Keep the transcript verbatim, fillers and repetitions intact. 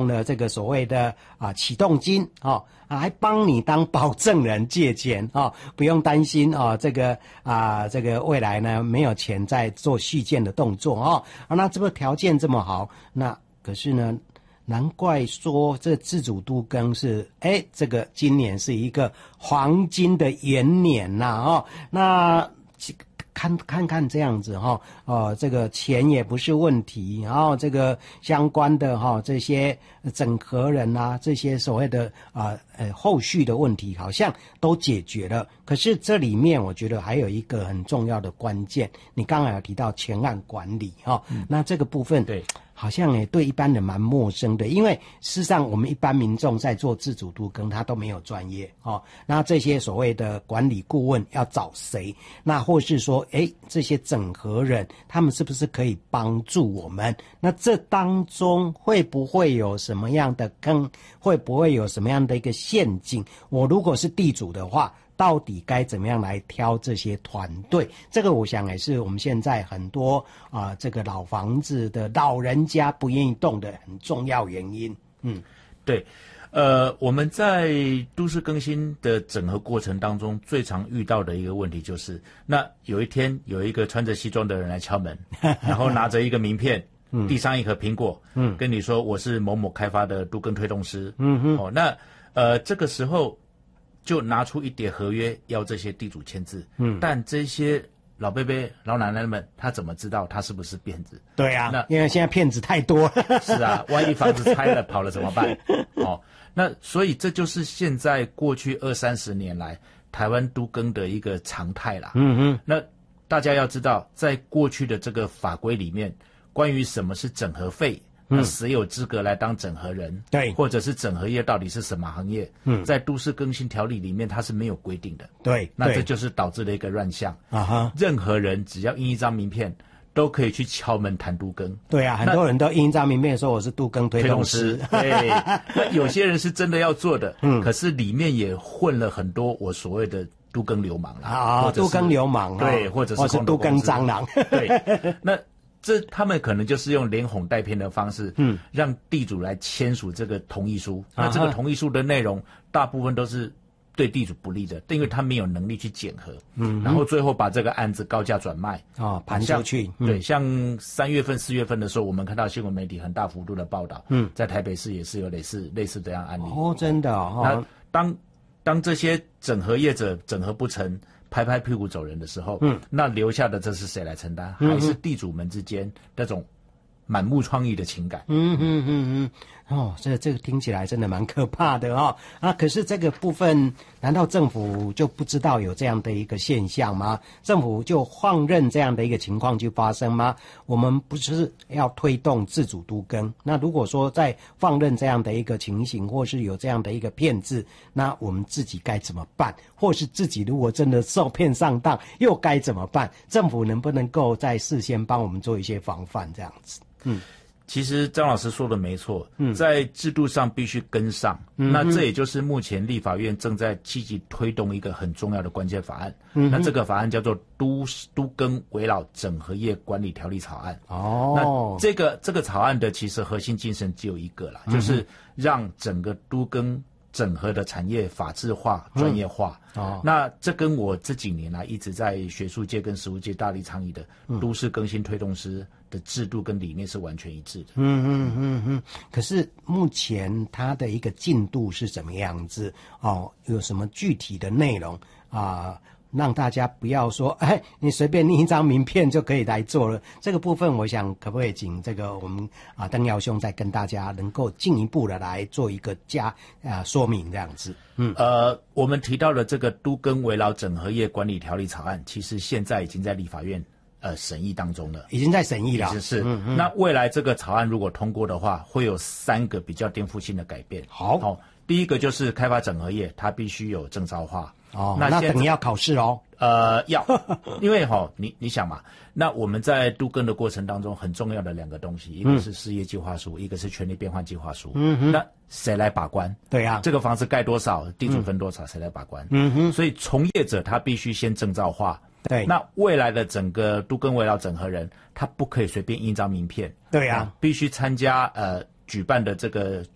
了这个所谓的啊启动金哦，啊还帮你当保证人借钱哦，不用担心哦，这个啊这个未来呢没有钱再做续建的动作哦，啊那这个条件这么好，那可是呢。难怪说这自主都更是，哎，这个今年是一个黄金的元年呐、啊，哦，那看看看这样子哈、哦，呃，这个钱也不是问题，然后这个相关的哈、哦、这些整合人啊，这些所谓的啊 呃, 呃后续的问题好像都解决了，可是这里面我觉得还有一个很重要的关键，你刚才有提到前案管理哈、哦嗯，那这个部分对。 好像也对一般人蛮陌生的，因为事实上我们一般民众在做自主都更，他都没有专业哦。那这些所谓的管理顾问要找谁？那或是说，诶，这些整合人，他们是不是可以帮助我们？那这当中会不会有什么样的坑？会不会有什么样的一个陷阱？我如果是地主的话，到底该怎么样来挑这些团队？这个我想也是我们现在很多啊、呃，这个老房子的老人家不愿意动的很重要原因。嗯， 对，呃，我们在都市更新的整合过程当中，最常遇到的一个问题就是，那有一天有一个穿着西装的人来敲门，然后拿着一个名片。嗯，递上一盒苹果，嗯，跟你说我是某某开发的都更推动师，嗯哼，哦，那呃这个时候。就拿出一叠合约要这些地主签字，嗯，但这些老伯伯、老奶奶们，他怎么知道他是不是骗子？ 对啊，那因为现在骗子太多了。 是啊，万一房子拆了跑了怎么办？哦，那所以这就是现在过去二三十年来台湾都更的一个常态啦。嗯哼，那大家要知道，在过去的这个法规里面，关于什么是整合费。那谁有资格来当整合人？对，或者是整合业到底是什么行业？嗯，在都市更新条例里面它是没有规定的。 对， 那这就是导致了一个乱象啊哈！ 任何人只要印一张名片，都可以去敲门谈都更。 对啊，很多人都印一张名片说我是都更推动师。 对，那有些人是真的要做的，嗯，可是里面也混了很多我所谓的都更流氓啦， 啊，都更流氓， 对，或者是或是都更蟑螂。 对，那。这他们可能就是用连哄带骗的方式，嗯，让地主来签署这个同意书。那这个同意书的内容大部分都是对地主不利的，因为他没有能力去检核，嗯，然后最后把这个案子高价转卖， 哦，盘出去。 嗯、对，像三月份、四月份的时候，我们看到新闻媒体很大幅度的报道，嗯，在台北市也是有类似类似这样案例。 哦，真的哦。 那当当这些整合业者整合不成。拍拍屁股走人的时候，嗯，那留下的这是谁来承担？嗯、还是地主们之间那种满目疮痍的情感？ 嗯嗯嗯嗯，哦，这这个听起来真的蛮可怕的哦。啊，可是这个部分，难道政府就不知道有这样的一个现象吗？政府就放任这样的一个情况去发生吗？我们不是要推动自主都更？那如果说在放任这样的一个情形，或是有这样的一个骗子，那我们自己该怎么办？或是自己如果真的受骗上当，又该怎么办？政府能不能够在事先帮我们做一些防范？这样子，嗯。 其实张老师说的没错，嗯，在制度上必须跟上，嗯，那这也就是目前立法院正在积极推动一个很重要的关键法案，嗯，那这个法案叫做都都更围绕整合业管理条例草案。哦，那这个这个草案的其实核心精神只有一个啦，嗯，就是让整个都更整合的产业法制化、专业化。嗯，哦，那这跟我这几年来一直在学术界跟实务界大力倡议的都市更新推动师的制度跟理念是完全一致的。 嗯嗯嗯嗯。可是目前它的一个进度是怎么样子？哦，有什么具体的内容啊？让大家不要说，哎，你随便印一张名片就可以来做了。这个部分，我想可不可以请这个我们啊邓耀兄再跟大家能够进一步的来做一个加啊说明这样子。 嗯，呃，我们提到的这个都更围绕整合业管理条例草案，其实现在已经在立法院呃审议当中了， 已经在审议了。 是，嗯嗯。那未来这个草案如果通过的话，会有三个比较颠覆性的改变。 好， 好，第一个就是开发整合业，它必须有证照化。 哦，那等于要考试哦。 呃，要，因为哈，你你想嘛，那我们在都更的过程当中，很重要的两个东西，一个是事业计划书，嗯，一个是权利变换计划书。嗯哼，那谁来把关？ 对啊， 这个房子盖多少，地主分多少，谁来把关？嗯哼，所以从业者他必须先证照化。 对， 那未来的整个都更围绕整合人，他不可以随便印张名片。 对啊， 啊必须参加呃。举办的这个